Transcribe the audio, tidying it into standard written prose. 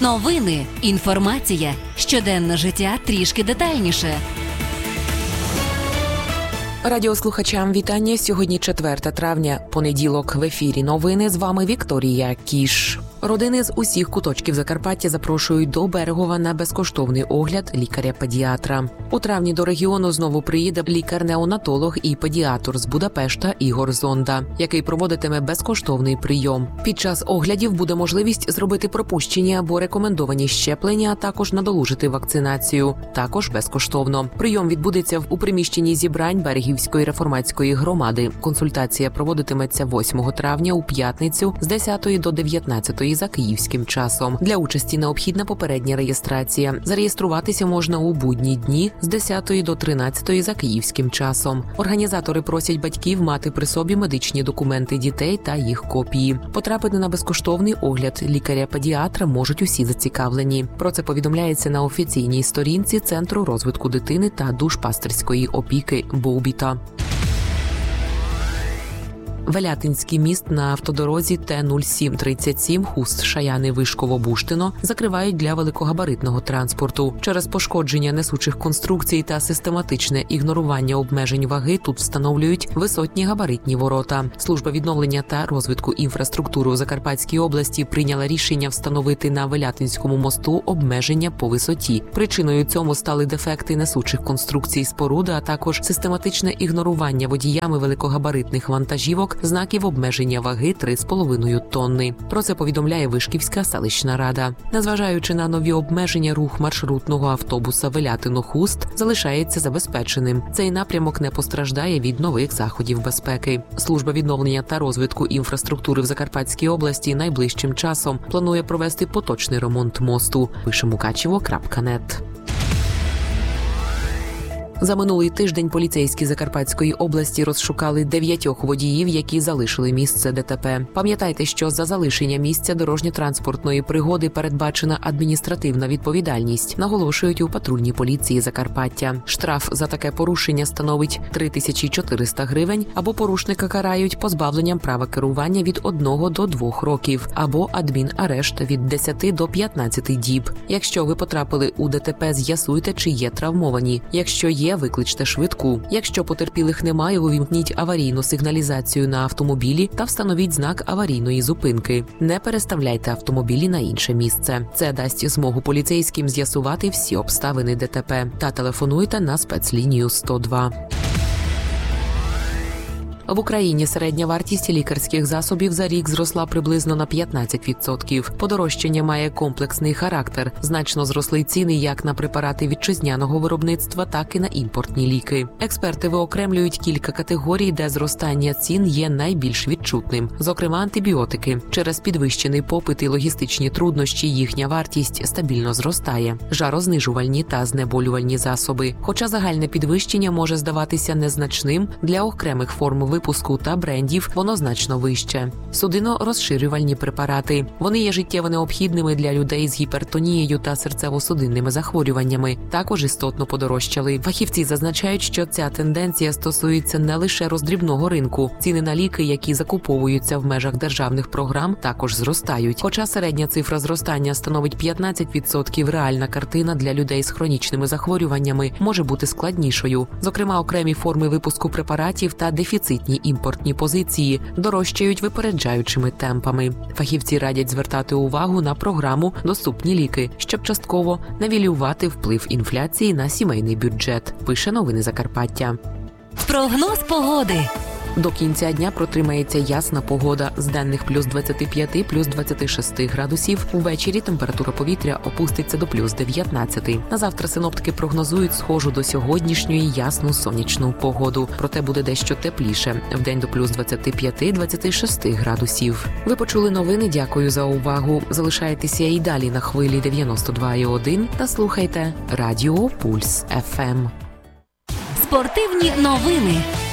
Новини, інформація, щоденне життя трішки детальніше. Радіослухачам вітання. Сьогодні 4 травня, понеділок. В ефірі новини. З вами Вікторія Кіш. Родини з усіх куточків Закарпаття запрошують до Берегова на безкоштовний огляд лікаря-педіатра. У травні до регіону знову приїде лікар-неонатолог і педіатр з Будапешта Ігор Зонда, який проводитиме безкоштовний прийом. Під час оглядів буде можливість зробити пропущені або рекомендовані щеплення, а також надолужити вакцинацію. Також безкоштовно. Прийом відбудеться у приміщенні зібрань Берегівської реформатської громади. Консультація проводитиметься 8 травня у п'ятницю з 10 до 19 за київським часом. Для участі необхідна попередня реєстрація. Зареєструватися можна у будні дні з 10 до 13 за київським часом. Організатори просять батьків мати при собі медичні документи дітей та їх копії. Потрапити на безкоштовний огляд лікаря-педіатра можуть усі зацікавлені. Про це повідомляється на офіційній сторінці Центру розвитку дитини та душпастирської опіки Бовбіта. Велятинський міст на автодорозі Т-0737 Хуст-Шаяни-Вишково-Буштино закривають для великогабаритного транспорту. Через пошкодження несучих конструкцій та систематичне ігнорування обмежень ваги тут встановлюють висотні габаритні ворота. Служба відновлення та розвитку інфраструктури у Закарпатській області прийняла рішення встановити на Велятинському мосту обмеження по висоті. Причиною цьому стали дефекти несучих конструкцій споруди, а також систематичне ігнорування водіями великогабаритних вантажівок знаків обмеження ваги 3,5 тонни. Про це повідомляє Вишківська селищна рада. Незважаючи на нові обмеження, рух маршрутного автобуса Велятино-Хуст залишається забезпеченим. Цей напрямок не постраждає від нових заходів безпеки. Служба відновлення та розвитку інфраструктури в Закарпатській області найближчим часом планує провести поточний ремонт мосту. Пише Мукачево.нет. За минулий тиждень поліцейські Закарпатської області розшукали 9 водіїв, які залишили місце ДТП. Пам'ятайте, що за залишення місця дорожньо-транспортної пригоди передбачена адміністративна відповідальність, наголошують у патрульній поліції Закарпаття. Штраф за таке порушення становить 3400 гривень, або порушника карають позбавленням права керування від 1 до 2 років, або адмінарешт від 10 до 15 діб. Якщо ви потрапили у ДТП, з'ясуйте, чи є травмовані. Якщо є, викличте швидку. Якщо потерпілих немає, увімкніть аварійну сигналізацію на автомобілі та встановіть знак аварійної зупинки. Не переставляйте автомобілі на інше місце. Це дасть змогу поліцейським з'ясувати всі обставини ДТП. Та телефонуйте на спецлінію 102. В Україні середня вартість лікарських засобів за рік зросла приблизно на 15%. Подорожчання має комплексний характер. Значно зросли ціни як на препарати вітчизняного виробництва, так і на імпортні ліки. Експерти виокремлюють кілька категорій, де зростання цін є найбільш відчутним. Зокрема, антибіотики. Через підвищений попит і логістичні труднощі їхня вартість стабільно зростає. Жарознижувальні та знеболювальні засоби. Хоча загальне підвищення може здаватися незначним, для окремих форм випуску та брендів воно значно вище. Судино-розширювальні препарати. Вони є життєво необхідними для людей з гіпертонією та серцево-судинними захворюваннями. Також істотно подорожчали. Фахівці зазначають, що ця тенденція стосується не лише роздрібного ринку. Ціни на ліки, які закуповуються в межах державних програм, також зростають. Хоча середня цифра зростання становить 15%, реальна картина для людей з хронічними захворюваннями може бути складнішою. Зокрема, окремі форми випуску препаратів та дефіцитні імпортні позиції дорожчають випереджаючими темпами. Фахівці радять звертати увагу на програму «Доступні ліки», щоб частково нівелювати вплив інфляції на сімейний бюджет, пише Новини Закарпаття. Прогноз погоди. До кінця дня протримається ясна погода. З денних плюс 25, плюс 26 градусів. Увечері температура повітря опуститься до плюс 19. На завтра синоптики прогнозують схожу до сьогоднішньої ясну сонячну погоду. Проте буде дещо тепліше. Вдень до плюс 25-26 градусів. Ви почули новини. Дякую за увагу. Залишайтеся і далі на хвилі 92,1 та слухайте Радіо Пульс ФМ. Спортивні новини.